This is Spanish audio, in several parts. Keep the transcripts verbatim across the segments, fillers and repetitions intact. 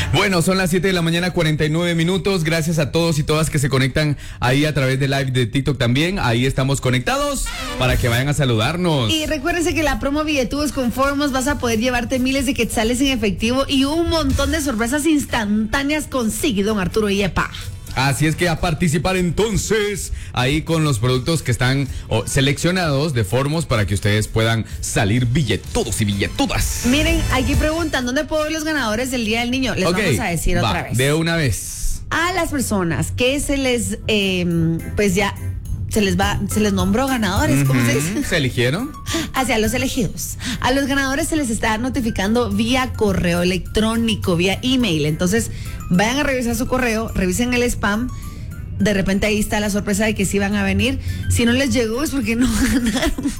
Bueno, son las siete de la mañana, cuarenta y nueve minutos. Gracias a todos y todas que se conectan ahí a través de live de TikTok también. Ahí estamos conectados para que vayan a saludarnos. Y recuérdense que la promo Billetudos con Formos vas a poder llevarte miles de quetzales en efectivo y un montón de sorpresas instantáneas con Sigui, don Arturo Yepa. Así es que a participar entonces ahí con los productos que están oh, seleccionados de Formos para que ustedes puedan salir billetudos y billetudas. Miren, aquí preguntan, ¿dónde puedo ver los ganadores del Día del Niño? Les okay, vamos a decir va, otra vez. De una vez. A las personas que se les, eh, pues ya, se les va, se les nombró ganadores, ¿cómo uh-huh. se dice? ¿Se eligieron? Hacia los elegidos. A los ganadores se les está notificando vía correo electrónico, vía email. Entonces, vayan a revisar su correo, revisen el spam. De repente ahí está la sorpresa de que sí van a venir. Si no les llegó es porque no ganaron.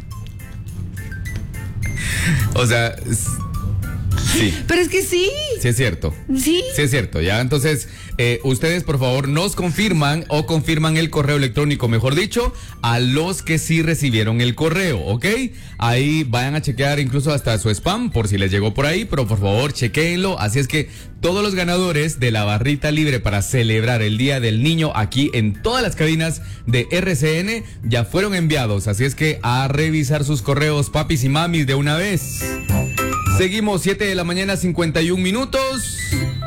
O sea, sí. Pero es que sí. Sí es cierto. Sí. Sí es cierto, ya. Entonces, eh, ustedes por favor nos confirman o confirman el correo electrónico, mejor dicho, a los que sí recibieron el correo, ¿ok? Ahí vayan a chequear incluso hasta su spam por si les llegó por ahí, pero por favor chequéenlo. Así es que todos los ganadores de la barrita libre para celebrar el Día del Niño aquí en todas las cabinas de R C N ya fueron enviados. Así es que a revisar sus correos, papis y mamis, de una vez. Seguimos, siete de la mañana, cincuenta y un minutos.